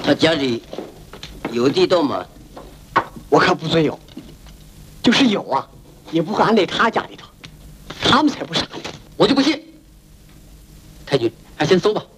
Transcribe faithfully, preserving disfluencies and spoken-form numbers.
他家里有地洞吗？ 我可不准有。就是有啊，也不会安在他家里头。他们才不傻呢。 我就不信。太君，还先搜吧。